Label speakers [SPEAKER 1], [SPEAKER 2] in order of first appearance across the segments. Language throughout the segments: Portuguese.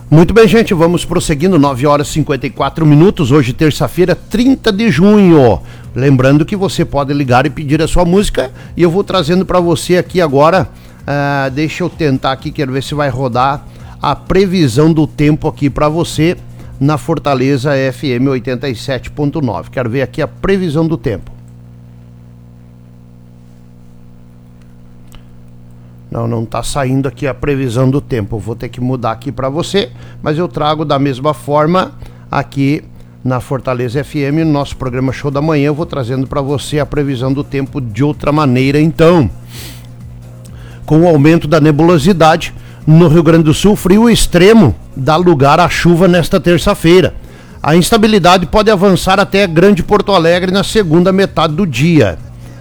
[SPEAKER 1] Muito bem, gente, vamos prosseguindo, 9 horas e 54 minutos, hoje terça-feira, 30 de junho. Lembrando que você pode ligar e pedir a sua música e eu vou trazendo para você aqui agora, deixa eu tentar aqui, quero ver se vai rodar a previsão do tempo aqui para você na Fortaleza FM 87.9. Quero ver aqui a previsão do tempo. Não tá saindo aqui a previsão do tempo. Eu vou ter que mudar aqui para você, mas eu trago da mesma forma aqui na Fortaleza FM, no nosso programa Show da Manhã, eu vou trazendo para você a previsão do tempo de outra maneira. Então, com o aumento da nebulosidade no Rio Grande do Sul, frio extremo dá lugar à chuva nesta terça-feira. A instabilidade pode avançar até Grande Porto Alegre na segunda metade do dia.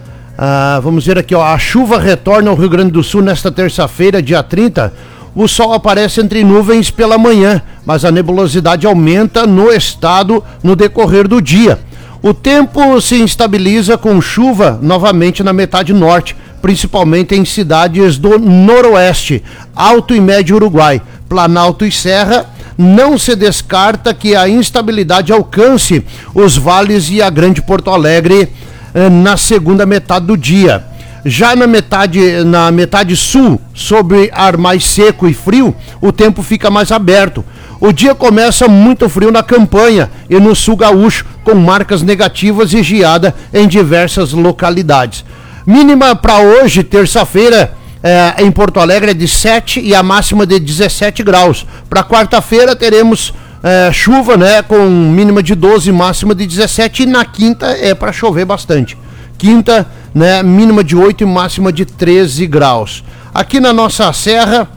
[SPEAKER 1] Vamos ver aqui, ó, a chuva retorna ao Rio Grande do Sul nesta terça-feira, dia 30. O sol aparece entre nuvens pela manhã, mas a nebulosidade aumenta no estado no decorrer do dia. O tempo se instabiliza com chuva novamente na metade norte, principalmente em cidades do noroeste, Alto e Médio Uruguai, Planalto e Serra. Não se descarta que a instabilidade alcance os vales e a Grande Porto Alegre na segunda metade do dia. Já na metade sul, sob ar mais seco e frio, o tempo fica mais aberto. O dia começa muito frio na campanha e no sul gaúcho, com marcas negativas e geada em diversas localidades. Mínima para hoje, terça-feira, em Porto Alegre é de 7 e a máxima de 17 graus. Para quarta-feira teremos chuva, né, com mínima de 12, máxima de 17, e na quinta é para chover bastante. Quinta, né, mínima de 8 e máxima de 13 graus. Aqui na nossa serra,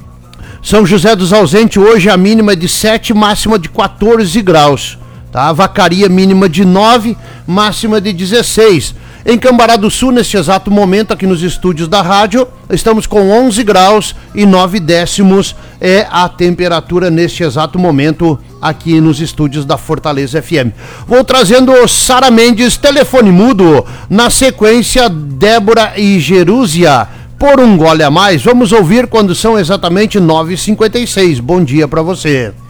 [SPEAKER 1] São José dos Ausentes, hoje a mínima é de 7, máxima de 14 graus. Tá? Vacaria, mínima de 9, máxima de 16. Em Cambará do Sul, neste exato momento, aqui nos estúdios da rádio, estamos com 11 graus e 9 décimos é a temperatura neste exato momento aqui nos estúdios da Fortaleza FM. Vou trazendo Sara Mendes, telefone mudo, na sequência Débora e Jerúsia, por um gole a mais. Vamos ouvir quando são exatamente 9h56. Bom dia para você.